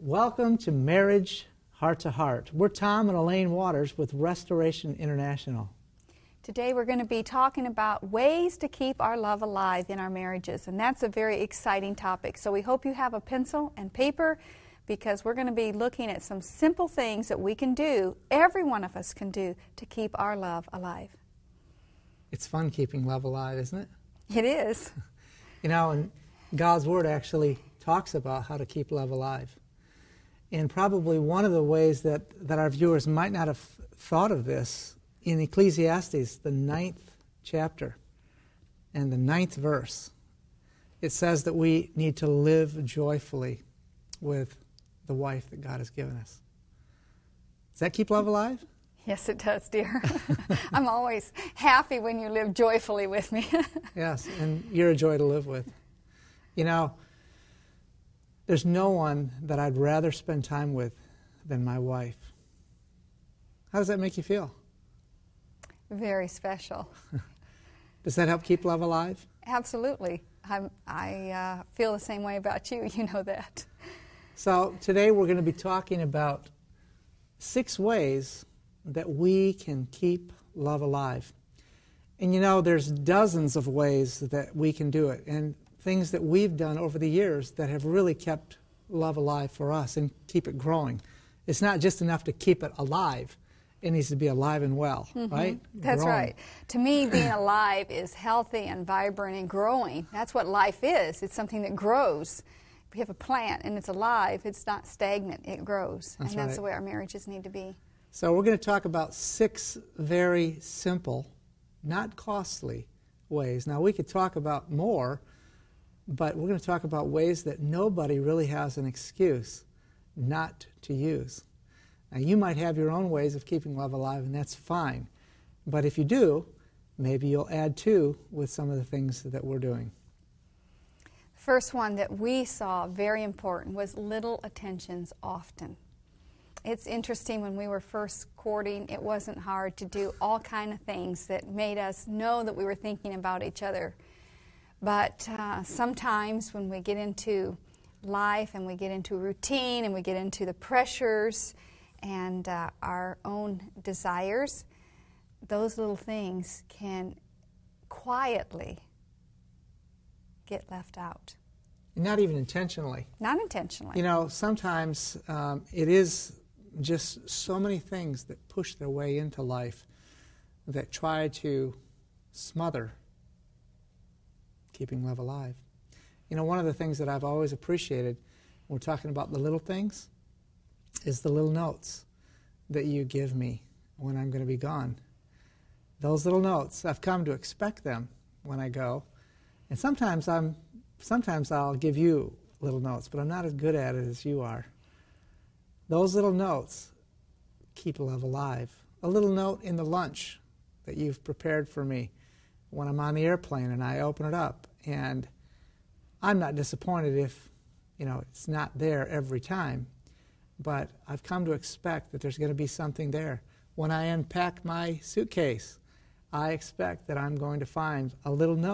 Welcome to Marriage Heart to Heart. We're Tom and Elaine Waters with Restoration International. Today we're going to be talking about ways to keep our love alive in our marriages, and that's a very exciting topic. So we hope you have a pencil and paper, because we're going to be looking at some simple things that we can do, every one of us can do, to keep our love alive. It's fun keeping love alive, isn't it? It is. You know, and God's Word actually talks about how to keep love alive. And probably one of the ways that our viewers might not have thought of this, in Ecclesiastes, the 9th chapter and the 9th verse, it says that we need to live joyfully with the wife that God has given us. Does that keep love alive? Yes, it does, dear. I'm always happy when you live joyfully with me. Yes, and you're a joy to live with. You know, there's no one that I'd rather spend time with than my wife. How does that make you feel? Very special. Does that help keep love alive? Absolutely. I feel the same way about you. You know that. So today we're going to be talking about 6 ways that we can keep love alive. And you know, there's dozens of ways that we can do it, and things that we've done over the years that have really kept love alive for us and keep it growing. It's not just enough to keep it alive. It needs to be alive and well, right? That's growing. right. To me, being alive is healthy and vibrant and growing. That's what life is. It's something that grows. If you have a plant and it's alive, it's not stagnant, it grows. That's and that's right. the way our marriages need to be. So we're going to talk about 6 very simple, not costly ways. Now, we could talk about more, but we're going to talk about ways that nobody really has an excuse not to use. Now, you might have your own ways of keeping love alive, and that's fine. But if you do, maybe you'll add to with some of the things that we're doing. First one that we saw very important was little attentions often. It's interesting, when we were first courting, it wasn't hard to do all kind of things that made us know that we were thinking about each other. But sometimes when we get into life and we get into routine and we get into the pressures and our own desires, those little things can quietly get left out. Not even intentionally. Not intentionally. You know, sometimes it is just so many things that push their way into life that try to smother keeping love alive. You know, one of the things that I've always appreciated when we're talking about the little things is the little notes that you give me when I'm going to be gone. Those little notes, I've come to expect them when I go. And sometimes I'll give you little notes, but I'm not as good at it as you are. Those little notes keep love alive. A little note in the lunch that you've prepared for me when I'm on the airplane and I open it up, and I'm not disappointed if, you know, it's not there every time, but I've come to expect that there's going to be something there. When I unpack my suitcase, I expect that I'm going to find a little note